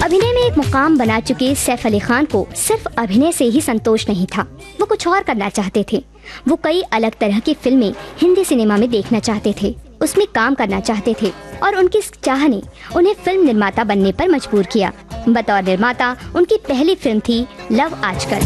अभिनय में एक मुकाम बना चुके सैफ अली खान को सिर्फ अभिनय से ही संतोष नहीं था, वो कुछ और करना चाहते थे। वो कई अलग तरह की फिल्में हिंदी सिनेमा में देखना चाहते थे, उसमें काम करना चाहते थे और उनकी इस चाह ने उन्हें फिल्म निर्माता बनने पर मजबूर किया। बतौर निर्माता उनकी पहली फिल्म थी लव आजकल।